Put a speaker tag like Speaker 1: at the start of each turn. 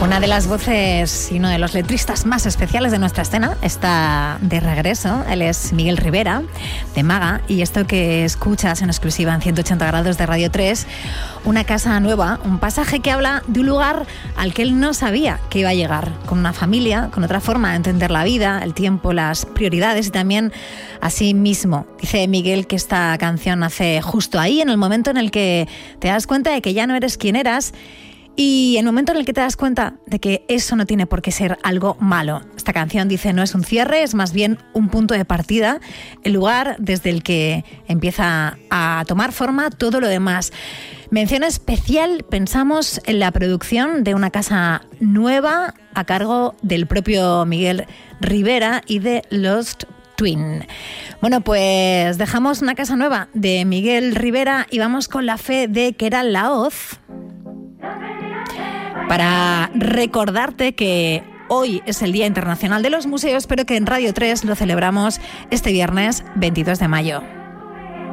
Speaker 1: Una de las voces y uno de los letristas más especiales de nuestra escena está de regreso. Él es Miguel Rivera, de Maga, y esto que escuchas en exclusiva en 180 grados de Radio 3, Una casa nueva, un pasaje que habla de un lugar al que él no sabía que iba a llegar, con una familia, con otra forma de entender la vida, el tiempo, las prioridades y también a sí mismo. Dice Miguel que esta canción nace justo ahí, en el momento en el que te das cuenta de que ya no eres quien eras, y en el momento en el que te das cuenta de que eso no tiene por qué ser algo malo. Esta canción dice no es un cierre, es más bien un punto de partida, el lugar desde el que empieza a tomar forma todo lo demás. Mención especial, pensamos en la producción de Una casa nueva a cargo del propio Miguel Rivera y de Lost Twin. Bueno, pues dejamos Una casa nueva de Miguel Rivera y vamos con La fe de Queralt Laoz, para recordarte que hoy es el Día Internacional de los Museos, pero que en Radio 3 lo celebramos este viernes 22 de mayo.